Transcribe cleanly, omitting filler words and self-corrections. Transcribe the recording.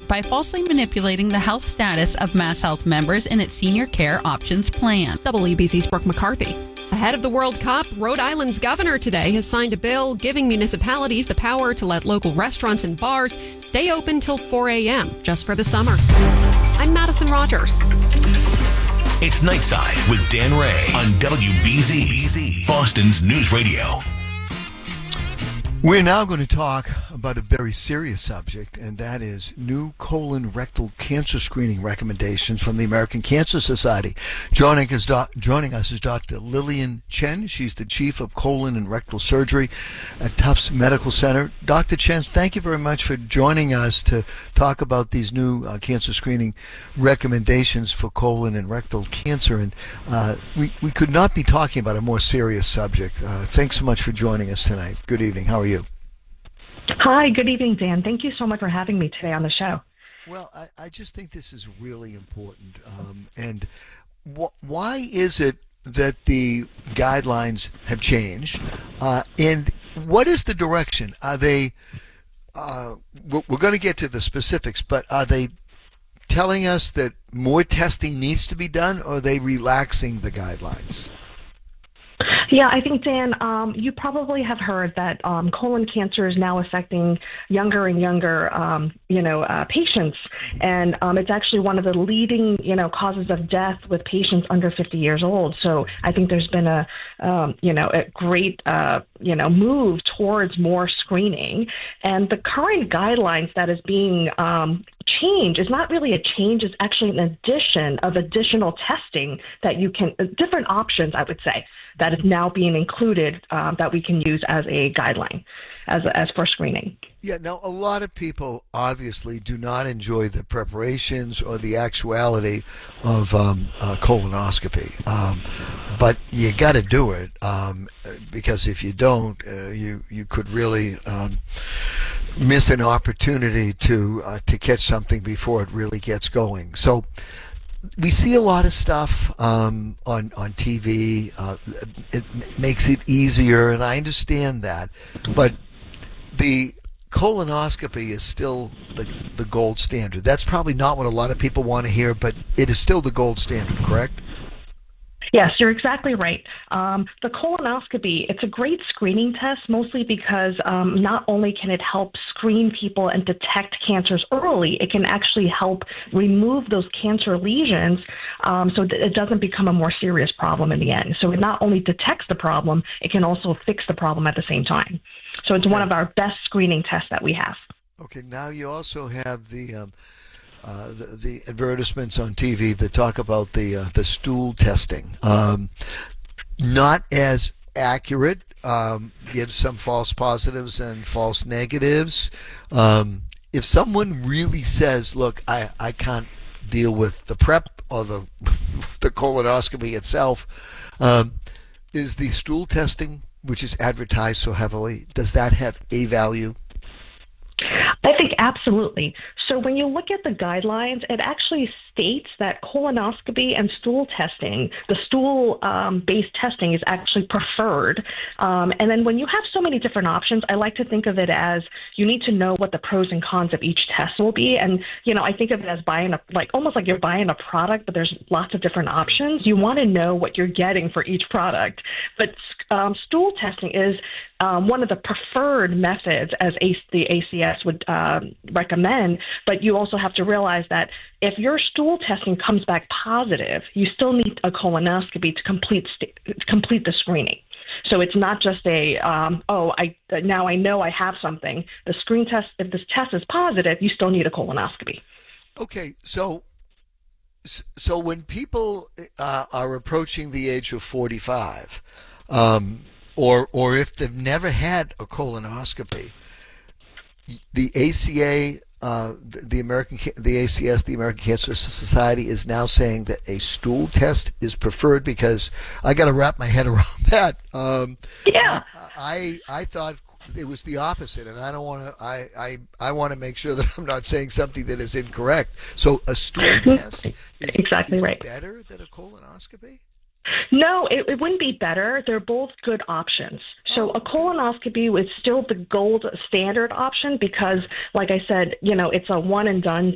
by falsely manipulating the health status of MassHealth members in its Senior Care Options Plan. WBZ's Brooke McCarthy. Ahead of the World Cup, Rhode Island's governor today has signed a bill giving municipalities the power to let local restaurants and bars stay open till 4 a.m. just for the summer. I'm Madison Rogers. It's Nightside with Dan Ray on WBZ, Boston's News Radio. We're now going to talk about a very serious subject, and that is new colon rectal cancer screening recommendations from the American Cancer Society. Joining us is Dr. Lillian Chen. She's the Chief of Colon and Rectal Surgery at Tufts Medical Center. Dr. Chen, thank you very much for joining us to talk about these new cancer screening recommendations for colon and rectal cancer. And we could not be talking about a more serious subject. Thanks so much for joining us tonight. Good evening. How are you? Hi, good evening, Dan. Thank you so much for having me today on the show. Well, I just think this is really important. And why is it that the guidelines have changed? And what is the direction? Are they, we're going to get to the specifics, but are they telling us that more testing needs to be done, or are they relaxing the guidelines? Yeah, I think, Dan, you probably have heard that colon cancer is now affecting younger and younger, patients. And it's actually one of the leading, causes of death with patients under 50 years old. So I think there's been a great, move towards more screening. And the current guidelines that is being change is not really a change, it's actually an addition of additional testing that you can, different options, I would say, that is now being included that we can use as a guideline, as for screening. Yeah, now a lot of people obviously do not enjoy the preparations or the actuality of colonoscopy, but you got to do it because if you don't, you could really miss an opportunity to catch something before it really gets going. So we see a lot of stuff on TV. It makes it easier, and I understand that. But the colonoscopy is still the gold standard. That's probably not what a lot of people want to hear, but it is still the gold standard, correct? Yes, you're exactly right. The colonoscopy, it's a great screening test, mostly because not only can it help screen people and detect cancers early, it can actually help remove those cancer lesions so that it doesn't become a more serious problem in the end. So it not only detects the problem, it can also fix the problem at the same time. So it's one of our best screening tests that we have. Okay, now you also have the advertisements on TV that talk about the stool testing. Not as accurate, gives some false positives and false negatives. If someone really says, look, I can't deal with the prep or the colonoscopy itself, is the stool testing, which is advertised so heavily, does that have a value? I think absolutely. So when you look at the guidelines, it actually states that colonoscopy and stool testing, the stool-based testing is actually preferred. And then when you have so many different options, I like to think of it as you need to know what the pros and cons of each test will be. And, I think of it as almost like you're buying a product, but there's lots of different options. You want to know what you're getting for each product. But stool testing is one of the preferred methods as the ACS would recommend, but you also have to realize that if your stool testing comes back positive, you still need a colonoscopy to complete the screening. So it's not just now I know I have something. The screen test, if this test is positive, you still need a colonoscopy. Okay, so when people are approaching the age of 45, or if they've never had a colonoscopy, the ACA, the ACS, the American Cancer Society, is now saying that a stool test is preferred, because I got to wrap my head around that. Yeah, I thought it was the opposite, and I don't want to. I want to make sure that I'm not saying something that is incorrect. So a stool test is exactly right. Better than a colonoscopy? No, it wouldn't be better. They're both good options. So a colonoscopy is still the gold standard option because, like I said, it's a one and done